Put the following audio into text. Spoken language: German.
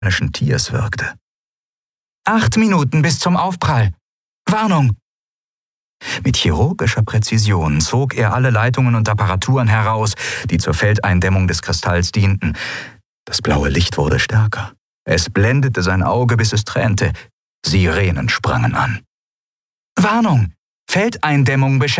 Tiers wirkte. 8 Minuten bis zum Aufprall. Warnung! Mit chirurgischer Präzision zog er alle Leitungen und Apparaturen heraus, die zur Feldeindämmung des Kristalls dienten. Das blaue Licht wurde stärker. Es blendete sein Auge, bis es tränte. Sirenen sprangen an. Warnung! Feldeindämmung beschädigt.